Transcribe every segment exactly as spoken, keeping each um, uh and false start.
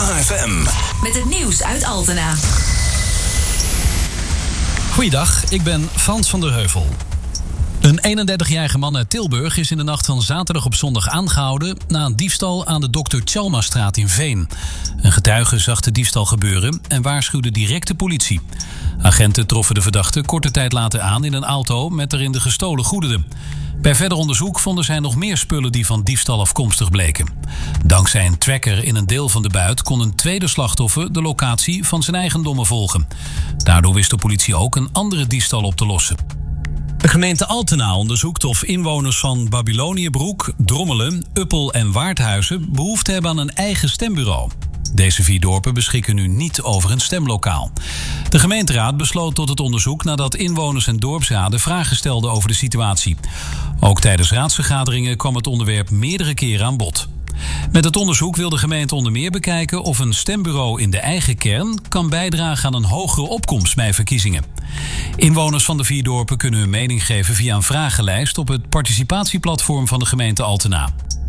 A F M. Met het nieuws uit Altena. Goeiedag, ik ben Frans van der Heuvel. Een eenendertigjarige man uit Tilburg is in de nacht van zaterdag op zondag aangehouden na een diefstal aan de dokter Tjalmastraat in Veen. Een getuige zag de diefstal gebeuren en waarschuwde direct de politie. Agenten troffen de verdachte korte tijd later aan in een auto met erin de gestolen goederen. Bij verder onderzoek vonden zij nog meer spullen die van diefstal afkomstig bleken. Dankzij een tracker in een deel van de buit kon een tweede slachtoffer de locatie van zijn eigendommen volgen. Daardoor wist de politie ook een andere diefstal op te lossen. De gemeente Altena onderzoekt of inwoners van Babyloniëbroek, Drommelen, Uppel en Waardhuizen behoefte hebben aan een eigen stembureau. Deze vier dorpen beschikken nu niet over een stemlokaal. De gemeenteraad besloot tot het onderzoek nadat inwoners en dorpsraden vragen stelden over de situatie. Ook tijdens raadsvergaderingen kwam het onderwerp meerdere keren aan bod. Met het onderzoek wil de gemeente onder meer bekijken of een stembureau in de eigen kern kan bijdragen aan een hogere opkomst bij verkiezingen. Inwoners van de vier dorpen kunnen hun mening geven via een vragenlijst op het participatieplatform van de gemeente Altena.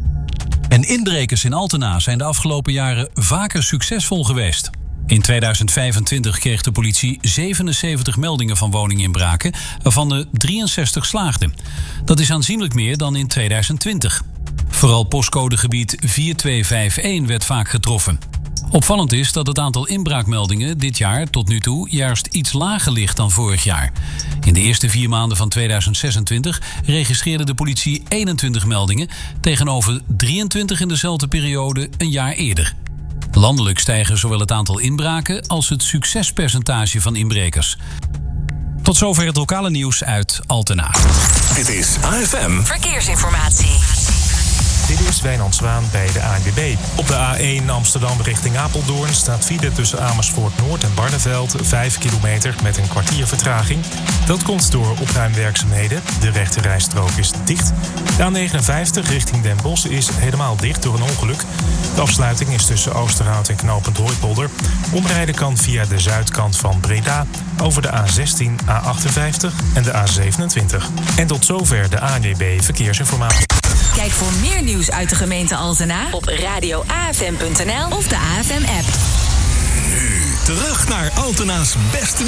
En inbrekers in Altena zijn de afgelopen jaren vaker succesvol geweest. In tweeduizend vijfentwintig kreeg de politie zevenenzeventig meldingen van woninginbraken, waarvan er drieënzestig slaagden. Dat is aanzienlijk meer dan in tweeduizend twintig. Vooral postcodegebied vier twee vijf een werd vaak getroffen. Opvallend is dat het aantal inbraakmeldingen dit jaar tot nu toe juist iets lager ligt dan vorig jaar. In de eerste vier maanden van tweeduizend zesentwintig registreerde de politie eenentwintig meldingen tegenover drieëntwintig in dezelfde periode een jaar eerder. Landelijk stijgen zowel het aantal inbraken als het succespercentage van inbrekers. Tot zover het lokale nieuws uit Altena. Dit is A F M Verkeersinformatie. Dit is Wijnand Zwaan bij de A N W B. Op de A één Amsterdam richting Apeldoorn staat file tussen Amersfoort Noord en Barneveld vijf kilometer met een kwartier vertraging. Dat komt door opruimwerkzaamheden. De rechte rijstrook is dicht. De A negenenvijftig richting Den Bosch is helemaal dicht door een ongeluk. De afsluiting is tussen Oosterhout en knooppunt Hooipolder. Omrijden kan via de zuidkant van Breda over de A zestien, A achtenvijftig en de A zevenentwintig. En tot zover de A N W B Verkeersinformatie. Kijk voor meer nieuws uit de gemeente Altena op radio a f m punt n l of de A F M-app. Nu terug naar Altena's beste